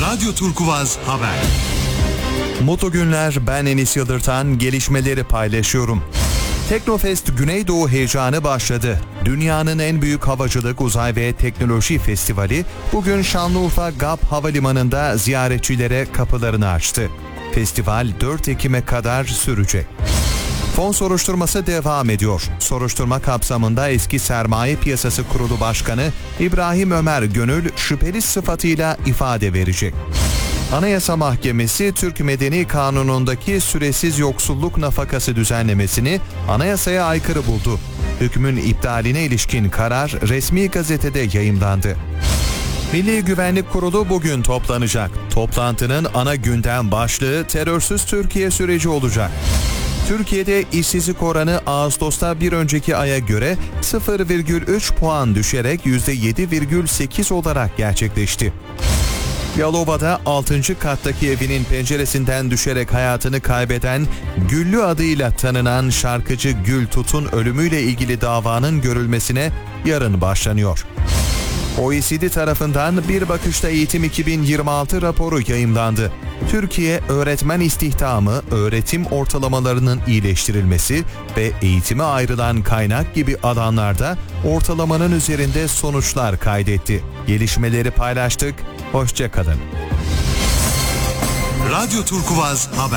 Radyo Turkuvaz Haber. Mutlu günler, ben Enis Yıldırtan, gelişmeleri paylaşıyorum. Teknofest Güneydoğu heyecanı başladı. Dünyanın en büyük havacılık, uzay ve teknoloji festivali bugün Şanlıurfa GAP Havalimanı'nda ziyaretçilere kapılarını açtı. Festival 4 Ekim'e kadar sürecek. Fon soruşturması devam ediyor. Soruşturma kapsamında eski Sermaye Piyasası Kurulu Başkanı İbrahim Ömer Gönül şüpheli sıfatıyla ifade verecek. Anayasa Mahkemesi Türk Medeni Kanunu'ndaki süresiz yoksulluk nafakası düzenlemesini anayasaya aykırı buldu. Hükmün iptaline ilişkin karar resmi gazetede yayımlandı. Milli Güvenlik Kurulu bugün toplanacak. Toplantının ana gündem başlığı terörsüz Türkiye süreci olacak. Türkiye'de işsizlik oranı Ağustos'ta bir önceki aya göre 0,3 puan düşerek %7,8 olarak gerçekleşti. Yalova'da 6. kattaki evinin penceresinden düşerek hayatını kaybeden Güllü adıyla tanınan şarkıcı Gül Tut'un ölümüyle ilgili davanın görülmesine yarın başlanıyor. OECD tarafından Bir Bakışta Eğitim 2026 raporu yayımlandı. Türkiye, öğretmen istihdamı, öğretim ortalamalarının iyileştirilmesi ve eğitime ayrılan kaynak gibi alanlarda ortalamanın üzerinde sonuçlar kaydetti. Gelişmeleri paylaştık, hoşça kalın. Radyo Turkuvaz Haber.